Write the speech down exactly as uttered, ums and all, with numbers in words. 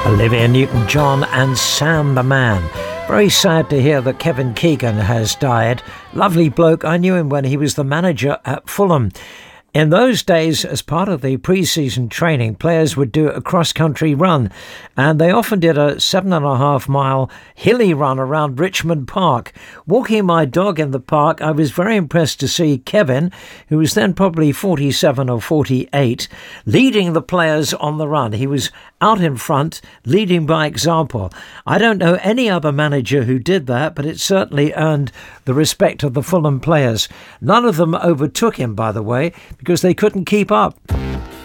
Olivia Newton-John and Sam the Man. Very sad to hear that Kevin Keegan has died. Lovely bloke. I knew him when he was the manager at Fulham. In those days, as part of the pre-season training, players would do a cross-country run, and they often did a seven and a half mile hilly run around Richmond Park. Walking my dog in the park, I was very impressed to see Kevin, who was then probably forty-seven or forty-eight, leading the players on the run. He was out in front, leading by example. I don't know any other manager who did that, but it certainly earned the respect of the Fulham players. None of them overtook him, by the way, because they couldn't keep up.